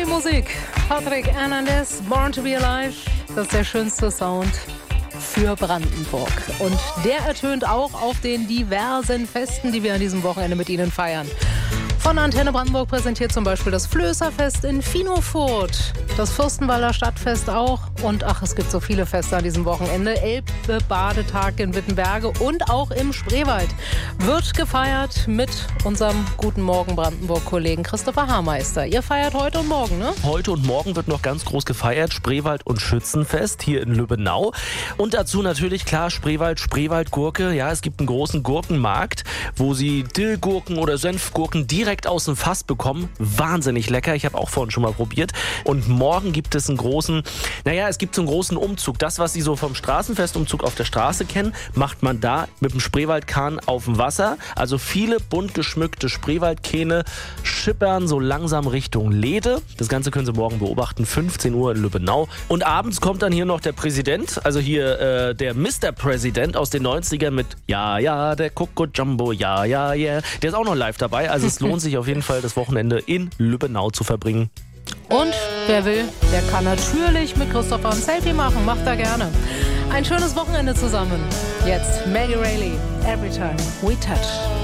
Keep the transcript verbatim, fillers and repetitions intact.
Partymusik. Patrick Hernandez, Born to be Alive. Das ist der schönste Sound für Brandenburg. Und der ertönt auch auf den diversen Festen, die wir an diesem Wochenende mit Ihnen feiern. Von Antenne Brandenburg präsentiert zum Beispiel das Flößerfest in Finofurt, das Fürstenwalder Stadtfest auch und ach, es gibt so viele Feste an diesem Wochenende. Elbe-Badetag in Wittenberge und auch im Spreewald wird gefeiert mit unserem Guten Morgen Brandenburg-Kollegen Christopher Haarmeister. Ihr feiert heute und morgen, ne? Heute und morgen wird noch ganz groß gefeiert, Spreewald- und Schützenfest hier in Lübbenau. Und dazu natürlich, klar, Spreewald, Spreewaldgurke. Ja, es gibt einen großen Gurkenmarkt, wo Sie Dillgurken oder Senfgurken direkt aus dem Fass bekommen. Wahnsinnig lecker. Ich habe auch vorhin schon mal probiert. Und morgen gibt es einen großen, naja, es gibt so einen großen Umzug. Das, was Sie so vom Straßenfestumzug auf der Straße kennen, macht man da mit dem Spreewaldkahn auf dem Wasser. Also viele bunt geschmückte Spreewaldkähne schippern so langsam Richtung Lede. Das Ganze können Sie morgen beobachten, fünfzehn Uhr in Lübbenau. Und abends kommt dann hier noch der Präsident, also hier äh, der Mister Präsident aus den neunzigern mit Ja, ja, der Coco Jumbo, ja, ja, yeah. Der ist auch noch live dabei. Also es lohnt sich auf jeden Fall, das Wochenende in Lübbenau zu verbringen. Und wer will, der kann natürlich mit Christopher ein Selfie machen. Macht er gerne. Ein schönes Wochenende zusammen. Jetzt Maggie Rayleigh, Every Time We Touch.